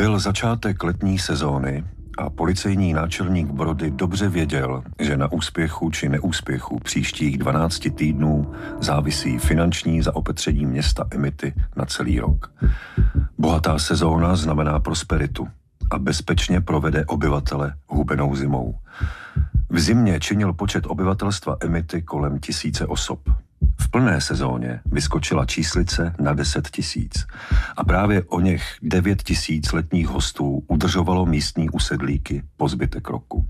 Byl začátek letní sezóny a policejní náčelník Brody dobře věděl, že na úspěchu či neúspěchu příštích 12 týdnů závisí finanční zaopatření města Amity na celý rok. Bohatá sezóna znamená prosperitu a bezpečně provede obyvatele hubenou zimou. V zimě činil počet obyvatelstva Amity kolem 1000 osob. V plné sezóně vyskočila číslice na 10 000 a právě o něch 9 000 letních hostů udržovalo místní usedlíky po zbytek roku.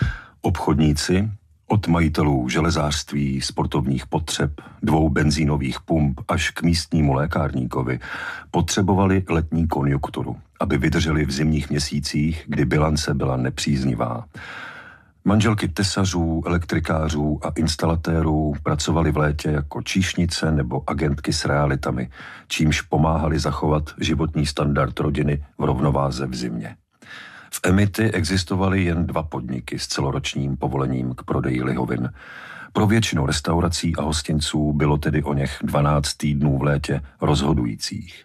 Obchodníci, od majitelů železářství, sportovních potřeb, 2 benzínových pump až k místnímu lékárníkovi, potřebovali letní konjunkturu, aby vydrželi v zimních měsících, kdy bilance byla nepříznivá. Manželky tesařů, elektrikářů a instalatérů pracovali v létě jako číšnice nebo agentky s realitami, čímž pomáhali zachovat životní standard rodiny v rovnováze v zimě. V Amity existovaly jen 2 podniky s celoročním povolením k prodeji lihovin. Pro většinu restaurací a hostinců bylo tedy o něch 12 týdnů v létě rozhodujících.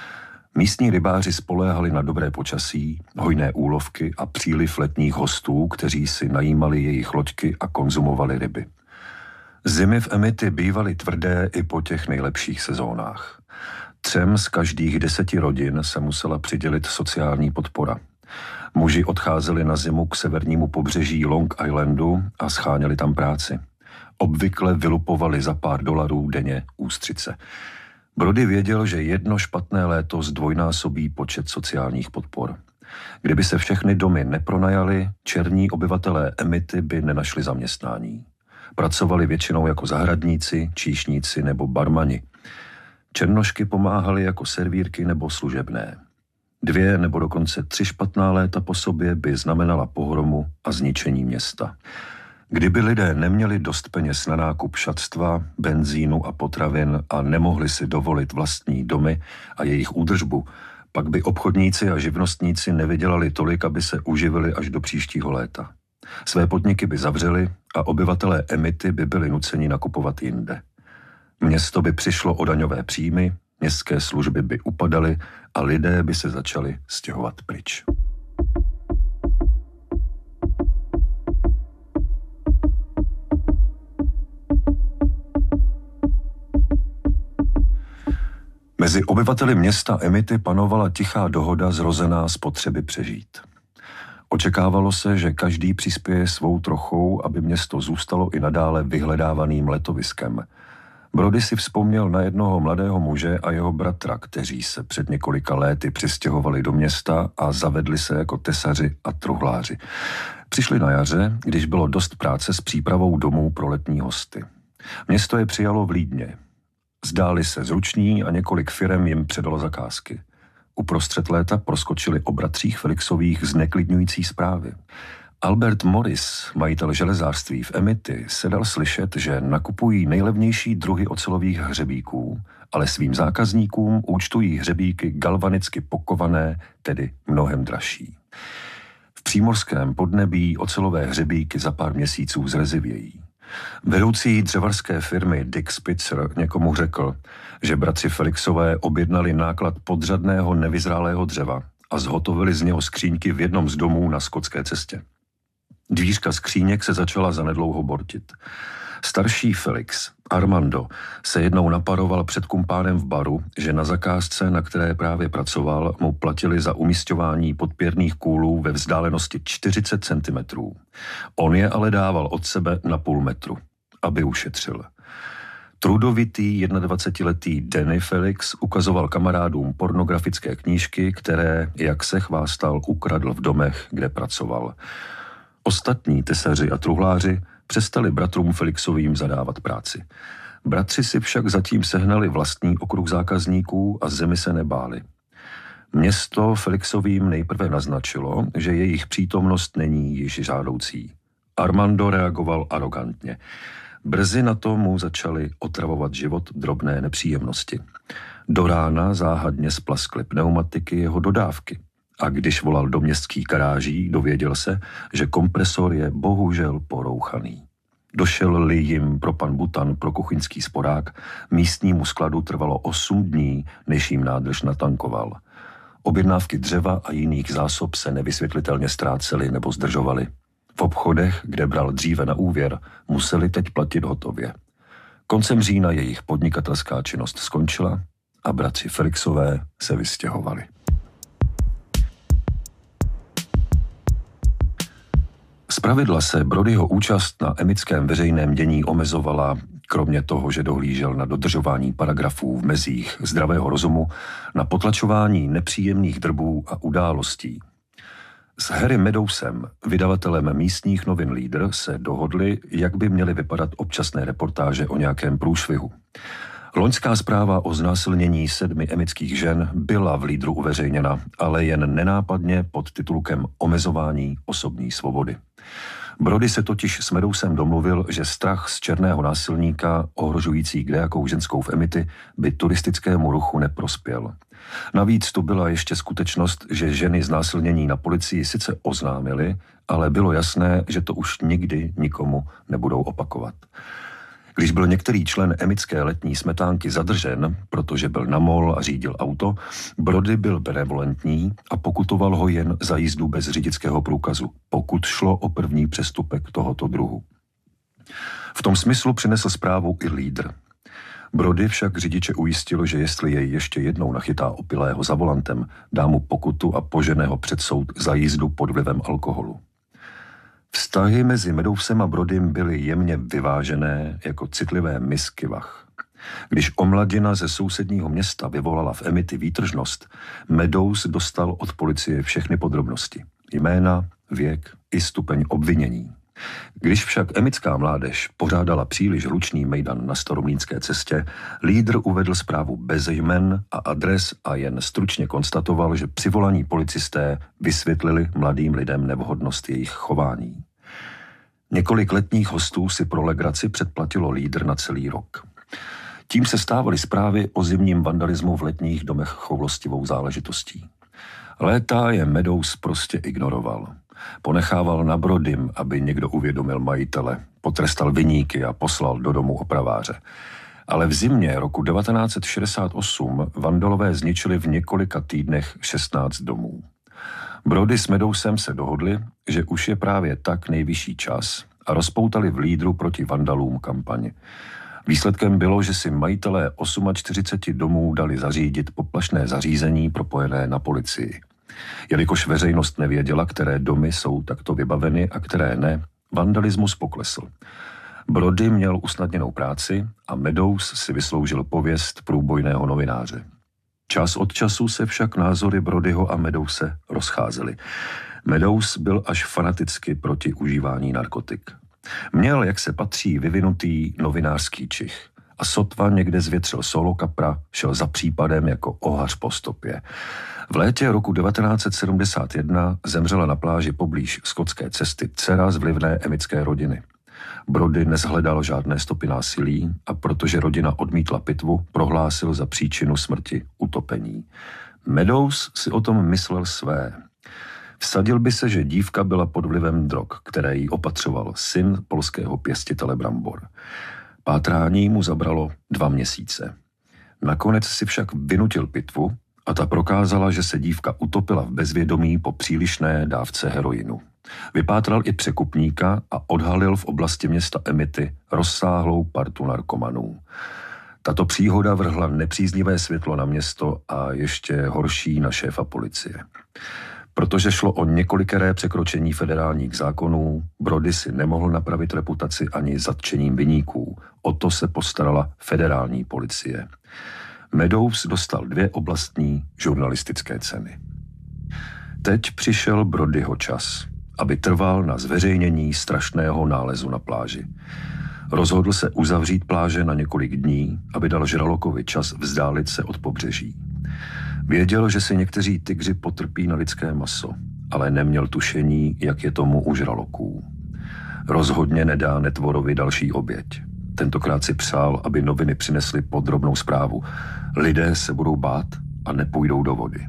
Místní rybáři spoléhali na dobré počasí, hojné úlovky a příliv letních hostů, kteří si najímali jejich loďky a konzumovali ryby. Zimy v Amity bývaly tvrdé i po těch nejlepších sezónách. 3 z každých 10 rodin se musela přidělit sociální podpora. Muži odcházeli na zimu k severnímu pobřeží Long Islandu a scháněli tam práci. Obvykle vylupovali za pár dolarů denně ústřice. Brody věděl, že jedno špatné léto zdvojnásobí počet sociálních podpor. Kdyby se všechny domy nepronajali, černí obyvatelé Amity by nenašli zaměstnání. Pracovali většinou jako zahradníci, číšníci nebo barmani. Černošky pomáhali jako servírky nebo služebné. 2 nebo dokonce 3 špatná léta po sobě by znamenala pohromu a zničení města. Kdyby lidé neměli dost peněz na nákup šatstva, benzínu a potravin a nemohli si dovolit vlastní domy a jejich údržbu, pak by obchodníci a živnostníci nevydělali tolik, aby se uživili až do příštího léta. Své podniky by zavřeli a obyvatelé Amity by byli nuceni nakupovat jinde. Město by přišlo o daňové příjmy, městské služby by upadaly a lidé by se začali stěhovat pryč. Mezi obyvateli města Amity panovala tichá dohoda zrozená z potřeby přežít. Očekávalo se, že každý přispěje svou trochou, aby město zůstalo i nadále vyhledávaným letoviskem. Brody si vzpomněl na jednoho mladého muže a jeho bratra, kteří se před několika léty přistěhovali do města a zavedli se jako tesaři a truhláři. Přišli na jaře, když bylo dost práce s přípravou domů pro letní hosty. Město je přijalo vlídně. Zdáli se zruční a několik firem jim předalo zakázky. Uprostřed léta proskočili o bratřích Felixových zneklidňující zprávy. Albert Morris, majitel železářství v Amity, se dal slyšet, že nakupují nejlevnější druhy ocelových hřebíků, ale svým zákazníkům účtují hřebíky galvanicky pokované, tedy mnohem dražší. V přímořském podnebí ocelové hřebíky za pár měsíců zrezivějí. Vedoucí dřevařské firmy Dick Spitzer někomu řekl, že bratři Felixové objednali náklad podřadného nevyzrálého dřeva a zhotovili z něho skříňky v jednom z domů na skotské cestě. Dvířka skříněk se začala zanedlouho bortit. Starší Felix, Armando, se jednou naparoval před kumpánem v baru, že na zakázce, na které právě pracoval, mu platili za umísťování podpěrných kůlů ve vzdálenosti 40 cm. On je ale dával od sebe na půl metru, aby ušetřil. Trudovitý 21letý Danny Felix ukazoval kamarádům pornografické knížky, které, jak se chvástal, ukradl v domech, kde pracoval. Ostatní tesaři a truhláři přestali bratrům Felixovým zadávat práci. Bratři si však zatím sehnali vlastní okruh zákazníků a zemi se nebáli. Město Felixovým nejprve naznačilo, že jejich přítomnost není již žádoucí. Armando reagoval arogantně. Brzy na to mu začaly otravovat život drobné nepříjemnosti. Do rána záhadně splaskly pneumatiky jeho dodávky. A když volal do městských garáží, dověděl se, že kompresor je bohužel porouchaný. Došel-li jim propan butan pro kuchyňský sporák, místnímu skladu trvalo 8 dní, než jim nádrž natankoval. Objednávky dřeva a jiných zásob se nevysvětlitelně ztrácely nebo zdržovaly. V obchodech, kde bral dříve na úvěr, museli teď platit hotově. Koncem října jejich podnikatelská činnost skončila a bratři Felixové se vystěhovali. Zpravidla se Brodyho účast na emickém veřejném dění omezovala, kromě toho, že dohlížel na dodržování paragrafů v mezích zdravého rozumu, na potlačování nepříjemných drbů a událostí. S Harry Meadowsem, vydavatelem místních novin Lídr, se dohodli, jak by měly vypadat občasné reportáže o nějakém průšvihu. Loňská zpráva o znásilnění 7 emických žen byla v Lídru uveřejněna, ale jen nenápadně pod titulkem Omezování osobní svobody. Brody se totiž s Meadowsem domluvil, že strach z černého násilníka, ohrožující kdejakou ženskou v Emity, by turistickému ruchu neprospěl. Navíc tu byla ještě skutečnost, že ženy znásilnění na policii sice oznámily, ale bylo jasné, že to už nikdy nikomu nebudou opakovat. Když byl některý člen emické letní smetánky zadržen, protože byl na mol a řídil auto, Brody byl benevolentní a pokutoval ho jen za jízdu bez řidičského průkazu, pokud šlo o první přestupek tohoto druhu. V tom smyslu přinesl zprávu i Lídr. Brody však řidiče ujistil, že jestli jej ještě jednou nachytá opilého za volantem, dá mu pokutu a požene ho před soud za jízdu pod vlivem alkoholu. Vztahy mezi Meadowsem a Brodym byly jemně vyvážené jako citlivé misky vah. Když omladina ze sousedního města vyvolala v Emity výtržnost, Meadows dostal od policie všechny podrobnosti. Jména, věk i stupeň obvinění. Když však emická mládež pořádala příliš hlučný mejdan na Staromlýnské cestě, Lídr uvedl zprávu bez jmen a adres a jen stručně konstatoval, že přivolaní policisté vysvětlili mladým lidem nevhodnost jejich chování. Několik letních hostů si pro legraci předplatilo Lídr na celý rok. Tím se stávaly zprávy o zimním vandalismu v letních domech choulostivou záležitostí. Léta je Meadows prostě ignoroval. Ponechával na Brodym, aby někdo uvědomil majitele, potrestal viníky a poslal do domu opraváře. Ale v zimě roku 1968 vandalové zničili v několika týdnech 16 domů. Brody s Meadowsem se dohodli, že už je právě tak nejvyšší čas a rozpoutali v Lídru proti vandalům kampaň. Výsledkem bylo, že si majitelé 48 domů dali zařídit poplašné zařízení propojené na policii. Jelikož veřejnost nevěděla, které domy jsou takto vybaveny a které ne, vandalismus poklesl. Brody měl usnadněnou práci a Meadows si vysloužil pověst průbojného novináře. Čas od času se však názory Brodyho a Meadowse rozcházely. Meadows byl až fanaticky proti užívání narkotik. Měl, jak se patří, vyvinutý novinářský čich a sotva někde zvětřil solo kapra, šel za případem jako ohař po stopě. V létě roku 1971 zemřela na pláži poblíž skotské cesty dcera z vlivné emické rodiny. Brody nezhledal žádné stopy násilí a protože rodina odmítla pitvu, prohlásil za příčinu smrti utopení. Meadows si o tom myslel své. Vsadil by se, že dívka byla pod vlivem drog, které jí opatřoval syn polského pěstitele brambor. Pátrání mu zabralo 2 měsíce. Nakonec si však vynutil pitvu a ta prokázala, že se dívka utopila v bezvědomí po přílišné dávce heroinu. Vypátral i překupníka a odhalil v oblasti města Emity rozsáhlou partu narkomanů. Tato příhoda vrhla nepříznivé světlo na město a ještě horší na šéfa policie. Protože šlo o několikeré překročení federálních zákonů, Brody si nemohl napravit reputaci ani zatčením viníků. O to se postarala federální policie. Meadows dostal 2 oblastní žurnalistické ceny. Teď přišel Brodyho čas, aby trval na zveřejnění strašného nálezu na pláži. Rozhodl se uzavřít pláže na několik dní, aby dal žralokovi čas vzdálit se od pobřeží. Věděl, že si někteří tygři potrpí na lidské maso, ale neměl tušení, jak je tomu u žraloků. Rozhodně nedá netvorovi další oběť. Tentokrát si přál, aby noviny přinesly podrobnou zprávu. Lidé se budou bát a nepůjdou do vody.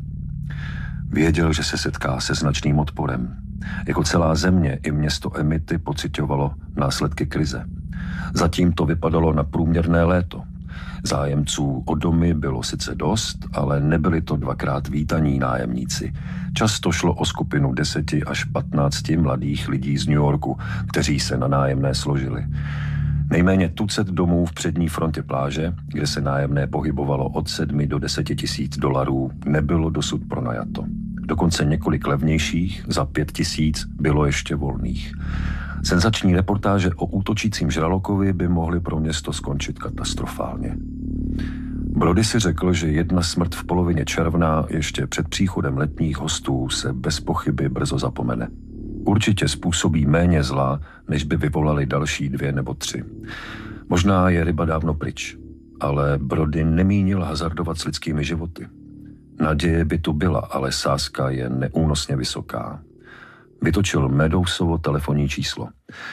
Věděl, že se setká se značným odporem. Jako celá země i město Emity pociťovalo následky krize. Zatím to vypadalo na průměrné léto. Zájemců o domy bylo sice dost, ale nebyli to dvakrát vítaní nájemníci. Často šlo o skupinu 10 až 15 mladých lidí z New Yorku, kteří se na nájemné složili. Nejméně tucet domů v přední frontě pláže, kde se nájemné pohybovalo od 7 do 10 tisíc dolarů, nebylo dosud pronajato. Dokonce několik levnějších, za 5 tisíc, bylo ještě volných. Senzační reportáže o útočícím žralokovi by mohly pro město skončit katastrofálně. Brody si řekl, že jedna smrt v polovině června, ještě před příchodem letních hostů, se bez pochyby brzo zapomene. Určitě způsobí méně zla, než by vyvolali další 2 nebo 3. Možná je ryba dávno pryč, ale Brody nemínil hazardovat s lidskými životy. Naděje by tu byla, ale sázka je neúnosně vysoká. Vytočil Meadowsovo telefonní číslo.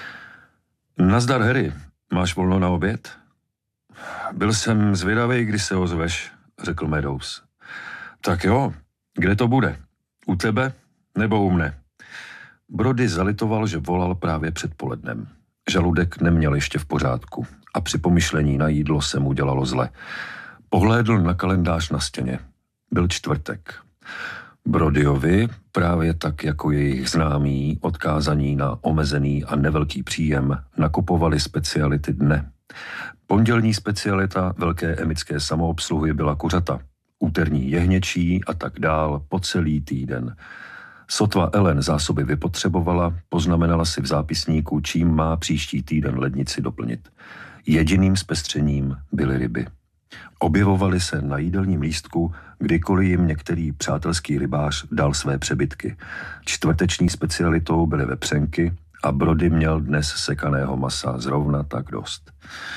Nazdar, Harry, máš volno na oběd? Byl jsem zvědavý, kdy se ozveš, řekl Meadows. Tak jo, kde to bude? U tebe nebo u mne? Brody zalitoval, že volal právě před polednem. Žaludek neměl ještě v pořádku a při pomyšlení na jídlo se mu dělalo zle. Pohlédl na kalendář na stěně. Byl čtvrtek. Brodyovi, právě tak jako jejich známí, odkázaní na omezený a nevelký příjem, nakupovali speciality dne. Pondělní specialita velké emické samoobsluhy byla kuřata, úterní jehněčí a tak dál po celý týden. Sotva Ellen zásoby vypotřebovala, poznamenala si v zápisníku, čím má příští týden lednici doplnit. Jediným zpestřením byly ryby. Objevovaly se na jídelním lístku, kdykoliv jim některý přátelský rybář dal své přebytky. Čtvrteční specialitou byly vepřenky a Brody měl dnes sekaného masa zrovna tak dost.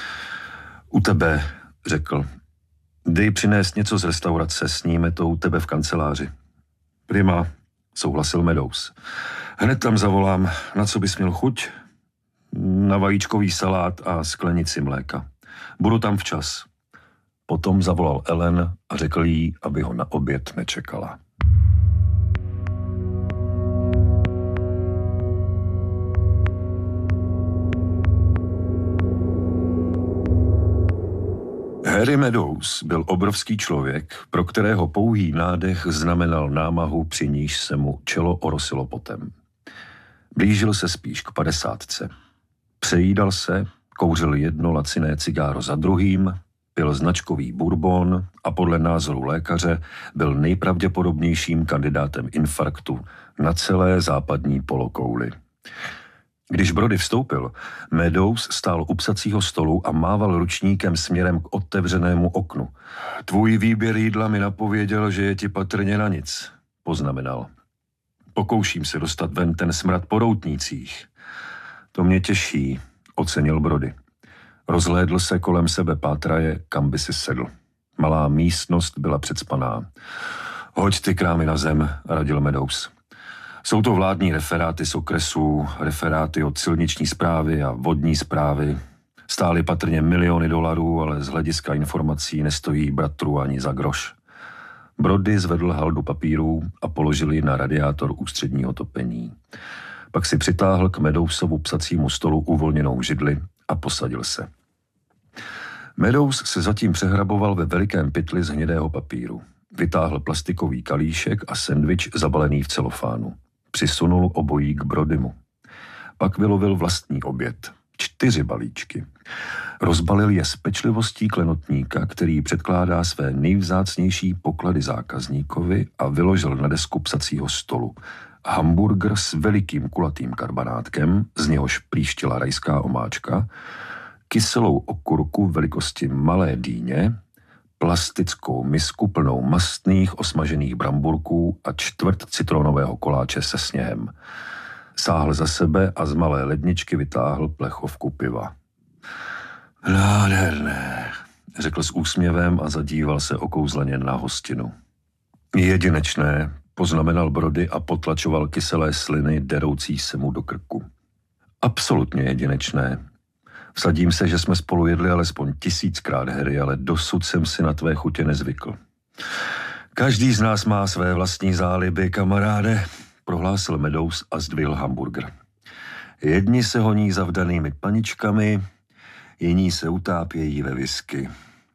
U tebe, řekl, dej přinést něco z restaurace, sníme to u tebe v kanceláři. Prima, souhlasil Meadows. Hned tam zavolám, na co bys měl chuť? Na vajíčkový salát a sklenici mléka. Budu tam včas. Potom zavolal Ellen a řekl jí, aby ho na oběd nečekala. Harry Meadows byl obrovský člověk, pro kterého pouhý nádech znamenal námahu, při níž se mu čelo orosilo potem. Blížil se spíš k 50. Přejídal se, kouřil jedno laciné cigáro za druhým, pil značkový bourbon a podle názoru lékaře byl nejpravděpodobnějším kandidátem infarktu na celé západní polokouli. Když Brody vstoupil, Meadows stál u psacího stolu a mával ručníkem směrem k otevřenému oknu. Tvůj výběr jídla mi napověděl, že je ti patrně na nic, poznamenal. Pokouším se dostat ven ten smrad po doutnících. To mě těší, ocenil Brody. Rozhlédl se kolem sebe pátraje, kam by si sedl. Malá místnost byla předspaná. Hoď ty krámy na zem, radil Meadows. Jsou to vládní referáty z okresů, referáty od silniční správy a vodní správy. Stály patrně miliony dolarů, ale z hlediska informací nestojí bratru ani za groš. Brody zvedl haldu papírů a položil ji na radiátor ústředního topení. Pak si přitáhl k Meadowsovu psacímu stolu uvolněnou židli a posadil se. Meadows se zatím přehraboval ve velikém pytli z hnědého papíru. Vytáhl plastikový kalíšek a sendvič zabalený v celofánu. Přisunul obojí k Brodymu. Pak vylovil vlastní oběd. 4 balíčky. Rozbalil je s pečlivostí klenotníka, který předkládá své nejvzácnější poklady zákazníkovi, a vyložil na desku psacího stolu. Hamburger s velikým kulatým karbanátkem, z něhož plíštila rajská omáčka, kyselou okurku velikosti malé dýně, plastickou misku plnou mastných osmažených bramburků a čtvrt citronového koláče se sněhem. Sáhl za sebe a z malé ledničky vytáhl plechovku piva. Nádherné, řekl s úsměvem a zadíval se okouzleně na hostinu. Jedinečné, poznamenal Brody a potlačoval kyselé sliny deroucí se mu do krku. Absolutně jedinečné. Vsadím se, že jsme spolu jedli alespoň 1000krát, Harry, ale dosud jsem si na tvé chutě nezvykl. Každý z nás má své vlastní záliby, kamaráde, prohlásil Meadows a zdvihl hamburger. Jedni se honí za vdanými paničkami, jiní se utápějí ve whisky.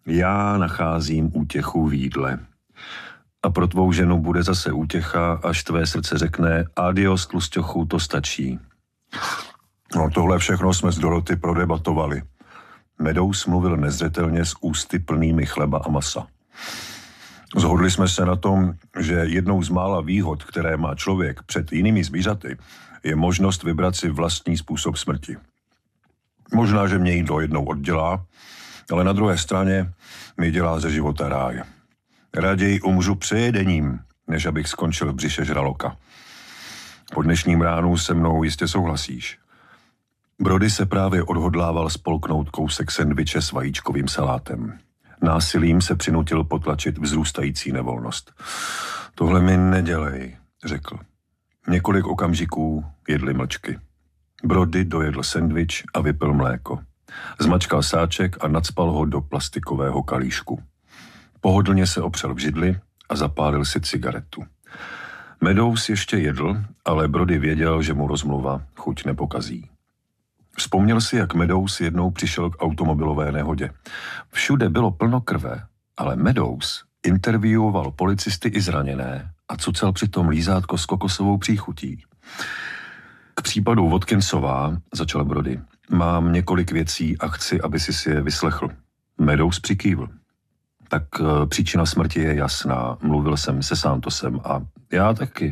Já nacházím útěchu v jídle. A pro tvou ženu bude zase útěcha, až tvé srdce řekne adios, tlusťochu, to stačí. No tohle všechno jsme s Doroty prodebatovali. Meadows mluvil nezřetelně s ústy plnými chleba a masa. Zhodli jsme se na tom, že jednou z mála výhod, které má člověk před jinými zvířaty, je možnost vybrat si vlastní způsob smrti. Možná, že mě jídlo jednou oddělá, ale na druhé straně mi dělá ze života ráj. Raději umřu přejedením, než abych skončil v břiše žraloka. Po dnešním ránu se mnou jistě souhlasíš. Brody se právě odhodlával spolknout kousek sendviče s vajíčkovým salátem. Násilím se přinutil potlačit vzrůstající nevolnost. Tohle mi nedělej, řekl. Několik okamžiků jedli mlčky. Brody dojedl sendvič a vypil mléko. Zmačkal sáček a nacpal ho do plastikového kalíšku. Pohodlně se opřel v židli a zapálil si cigaretu. Meadows ještě jedl, ale Brody věděl, že mu rozmluva chuť nepokazí. Vzpomněl si, jak Meadows jednou přišel k automobilové nehodě. Všude bylo plno krve, ale Meadows intervjuoval policisty i zraněné a cucel přitom lízátko s kokosovou příchutí. K případu Watkinsová, začal Brody, mám několik věcí a chci, aby si je vyslechl. Meadows přikývl. Tak příčina smrti je jasná. Mluvil jsem se Santosem a já taky.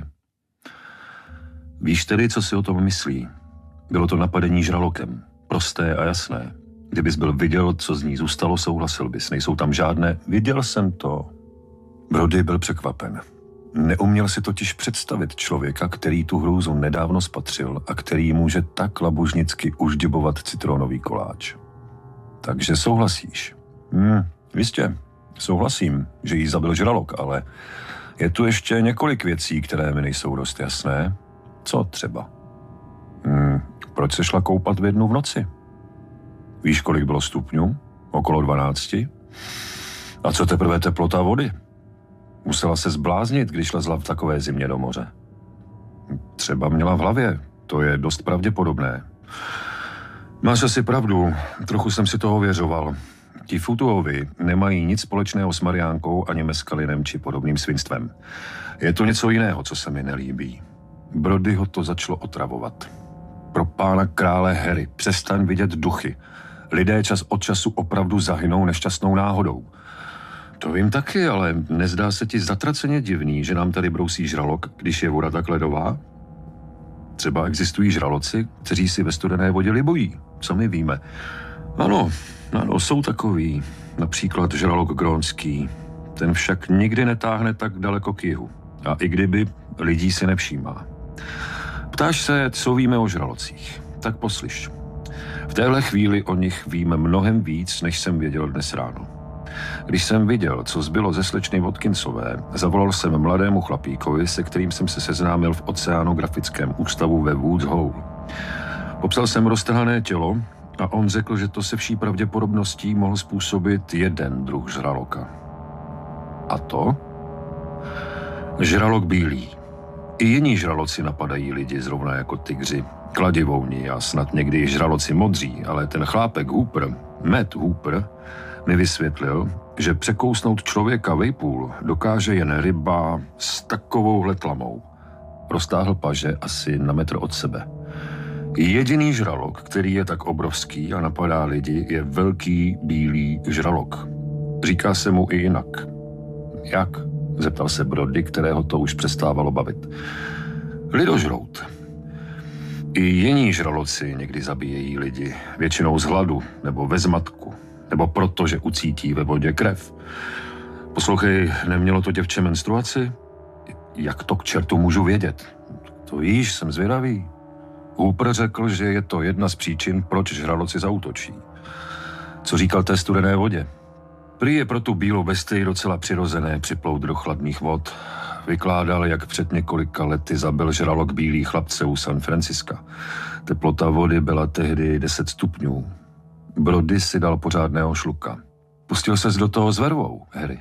Víš tedy, co si o tom myslí? Bylo to napadení žralokem. Prosté a jasné. Kdybys byl viděl, co z ní zůstalo, souhlasil bys. Nejsou tam žádné. Viděl jsem to. Brody byl překvapen. Neuměl si totiž představit člověka, který tu hrůzu nedávno spatřil a který může tak labužnicky užděbovat citronový koláč. Takže souhlasíš? Jistě. Souhlasím, že jí zabil žralok, ale je tu ještě několik věcí, které mi nejsou dost jasné. Co třeba? Proč se šla koupat v 1 v noci? Víš, kolik bylo stupňů? Okolo 12? A co teprve teplota vody? Musela se zbláznit, když lezla v takové zimě do moře. Třeba měla v hlavě, to je dost pravděpodobné. Máš asi pravdu, trochu jsem si toho věřoval. Ti Futuovi nemají nic společného s Mariánkou ani meskalinem či podobným svinstvem. Je to něco jiného, co se mi nelíbí. Brody ho to začalo otravovat. Pro pána krále Harry, přestaň vidět duchy. Lidé čas od času opravdu zahynou nešťastnou náhodou. To vím taky, ale nezdá se ti zatraceně divný, že nám tady brousí žralok, když je voda tak ledová? Třeba existují žraloci, kteří si ve studené vodě libují. Co my víme? Ano, jsou takový. Například žralok grónský. Ten však nikdy netáhne tak daleko k jihu. A i kdyby, lidí si nevšímá. Ptáš se, co víme o žralocích. Tak poslyš. V téhle chvíli o nich víme mnohem víc, než jsem věděl dnes ráno. Když jsem viděl, co zbylo ze slečny Watkinsové, zavolal jsem mladému chlapíkovi, se kterým jsem se seznámil v Oceanografickém ústavu ve Woods Hole. Popsal jsem roztrhané tělo a on řekl, že to se vší pravděpodobností mohl způsobit jeden druh žraloka. A to? Žralok bílý. I jiní žraloci napadají lidi, zrovna jako tygři, kladivouni a snad někdy i žraloci modří, ale ten chlápek Hooper, Matt Hooper, mi vysvětlil, že překousnout člověka vejpůl dokáže jen ryba s takovouhle tlamou. Roztáhl paže asi na metr od sebe. Jediný žralok, který je tak obrovský a napadá lidi, je velký bílý žralok. Říká se mu i jinak. Jak? Zeptal se Brody, kterého to už přestávalo bavit. Lidožrout. I jiní žraloci někdy zabíjejí lidi, většinou z hladu nebo ve zmatku, nebo proto, že ucítí ve vodě krev. Poslouchej, nemělo to děvče menstruaci? Jak to k čertu můžu vědět? To víš, jsem zvědavý. Hooper řekl, že je to jedna z příčin, proč žraloci zaútočí. Co říkal té studené vodě? Prý je pro tu bílou bestii docela přirozené připlout do chladných vod. Vykládal, jak před několika lety zabil žralok bílý chlapce u San Franciska. Teplota vody byla tehdy 10 stupňů. Brody si dal pořádného šluka. Pustil ses do toho s vervou, Harry.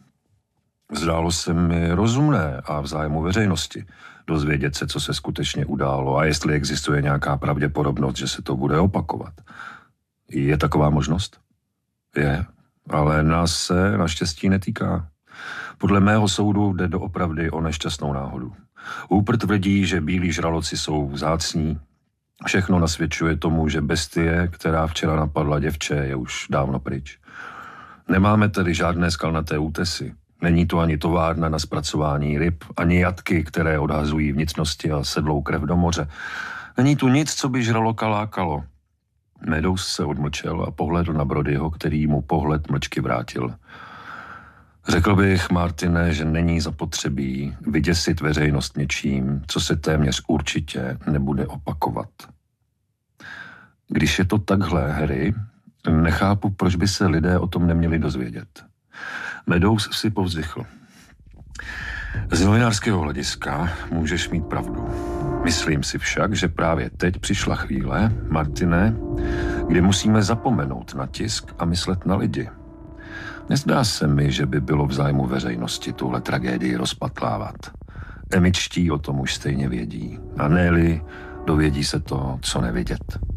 Zdálo se mi rozumné a v zájmu veřejnosti dozvědět se, co se skutečně událo a jestli existuje nějaká pravděpodobnost, že se to bude opakovat. Je taková možnost? Je. Ale nás se naštěstí netýká. Podle mého soudu jde doopravdy o nešťastnou náhodu. Hooper tvrdí, že bílí žraloci jsou vzácní. Všechno nasvědčuje tomu, že bestie, která včera napadla děvče, je už dávno pryč. Nemáme tedy žádné skalnaté útesy. Není to ani továrna na zpracování ryb, ani jatky, které odhazují vnitřnosti a sedlou krev do moře. Není tu nic, co by žraloka lákalo. Meadows se odmlčel a pohlédl na Brodyho, který mu pohled mlčky vrátil. Řekl bych, Martine, že není zapotřebí vyděsit veřejnost něčím, co se téměř určitě nebude opakovat. Když je to takhle, Harry, nechápu, proč by se lidé o tom neměli dozvědět. Meadows si povzdychl. Z novinářského hlediska můžeš mít pravdu. Myslím si však, že právě teď přišla chvíle, Martine, kdy musíme zapomenout na tisk a myslet na lidi. Nezdá se mi, že by bylo v zájmu veřejnosti tuhle tragédii rozpatlávat. Emičtí o tom už stejně vědí. A ne-li, dovědí se to, co nevidět.